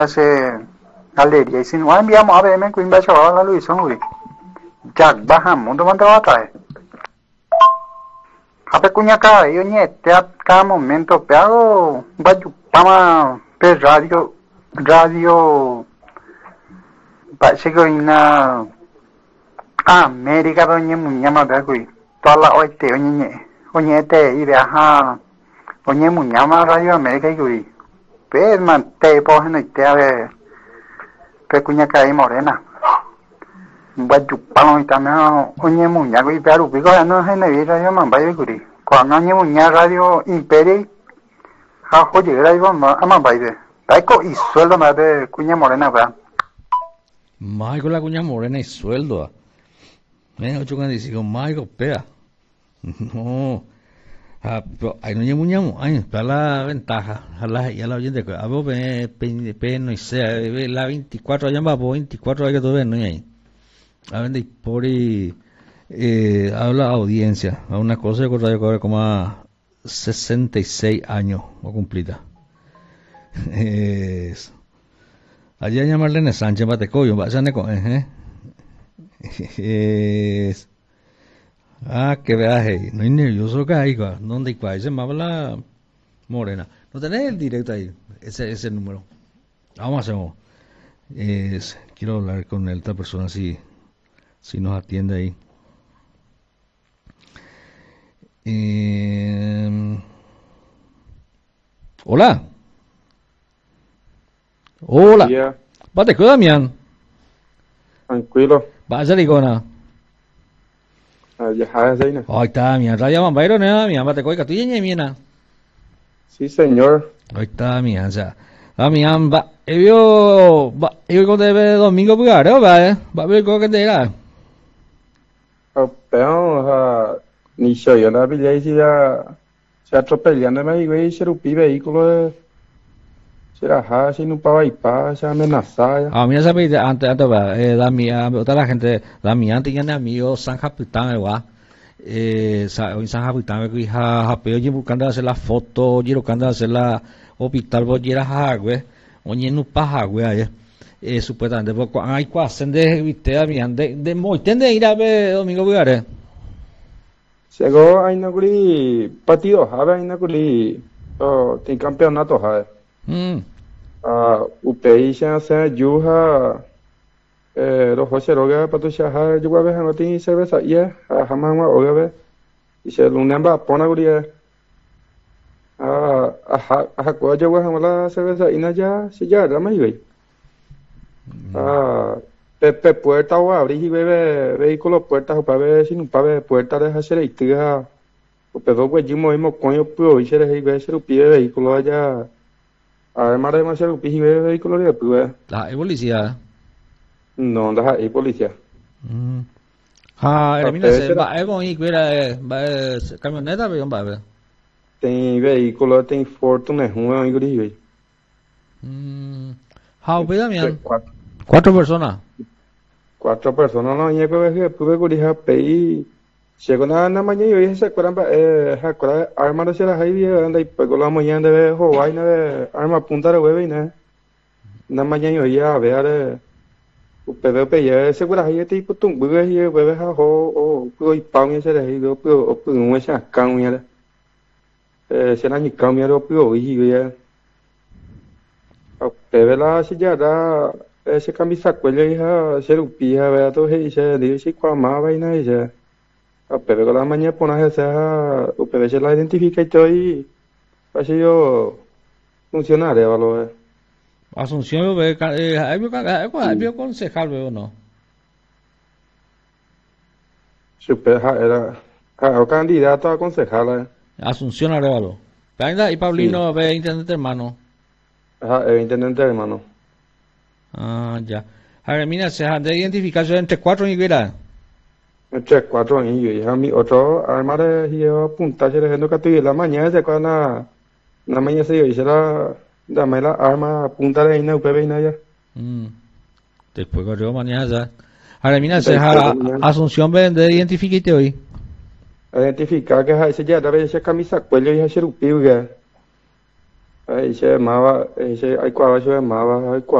hace galería y si no enviamos a BM Queen va chaval la Luis Sonuri Jack bajamos no manda otra Ape cuña cada yo niete a cada momento pego pama pe radio parece que una América doña muñama begui toda la oite oñete y viaja oñe muñama radio América y gui pero man te po no te a pe cuña cada morena palo y también oñe muña y pero pico no es en el radio man vaya guri cuando oñe muña radio imperi ha joye radio ama vaya taiko y sueldo más de cuña morena va más con la cuña morena y sueldo me 8:45 más pea no hay no ñamu ay para la ventaja ya la oyente a vos pe no sea la 24 allá va 24 hay que todo ver no hay a ver por habla audiencia a una cosa de radio como 66 años o cumplida allá llama Marlene Sánchez Batecoyo va a ser con que viaje, no hay nervioso que hay, ¿dónde hay? Se me habla Morena. No tenés el directo ahí, ese número. Vamos a hacerlo. Quiero hablar con esta persona si nos atiende ahí. Hola. Hola. Yeah. Bate, ¿qué Damián? Tranquilo. Va a salir con una. Ya sabes, ¿no? Ahí está, mi raya Mambairo, ¿no? Mi mamá te coica, tú y mina. Sí, señor. Ahí está, mi ansa. Mi amba, yo cuando debe domingo pugar, va a ver cómo que te irá. Pero, ni yo no había ya se atropellando me digo, y se rupi vehículo se la si no para y pa, se amenaza. Mira, sabe, antes va, otra la gente, la mi antes ya ni amigo San Capitán, va. Hoy San Capitán, que pero yo buscando hacer la foto, yo buscando hacer la hospital, voy a ir a Jagüe, oye, no pa Jagüe, supuestamente, porque hay cosas de viste, de muy, tende ir a ver domingo Bugares. Llegó a inaugurar partido, a inaugurar, tiene campeonato, UPI se hace yuja los José Roga para tu shaha yo a ver no tiene cerveza ya jamás más oiga ver y se lo namba pona guría cuál yo a la cerveza y na ya se ya dama y pepe puerta o abrir y bebe vehículo puertas o para ver si no para ver puerta de hacer y tira o pedo pues yo mismo coño puedo y se le ve se lo pide vehículo allá además de hacer un pije vehículo de pues La policía. No, deja ahí policía. Mira, se va con y va camioneta, pero va a ver. Tem vehículo, tem Fortune, un amigo. Damián. Cuatro personas. Cuatro personas, no, y que pude correr pei. Chegou na manhã e eu se acorda arma da será aí anda e pegou lá amanhã de Hawaii na arma punta da web né. Na manhã eu ia ver o PVP ya segura aí tem putung bữa aí web ha ho coi pau như thế này rồi o um essa cão nha. Se na ni cão nha rồi o aí vậy. O PV lá se já dá esse camisa coelho aí ha ser o pia vai to aí se diz se qua má vai né já. Pero con la mañana pones esa, UPV la identifica y estoy, pues yo funcionario, ¿vale? Asunción, ¿hay concejal, veo no? Super, era candidato a concejal. Asunción, Arevalo. Venga, y Paulino, ve intendente hermano. Intendente hermano. Ya. A ver, mira, se han de identificación entre 4 y Guira. Entre 4 años y a mi otro arma de yo punta se dejando que la mañana se cuando la mañana se yo la dame la arma punta de ina UPV ina ya. Después corrió mañana ya. Ahora mira se Asunción de identificarte hoy. Identificar que ese ya debe ser camisa cuello y hacer un pibe. Ahí se llamaba, ese, hay cuadro se llamaba,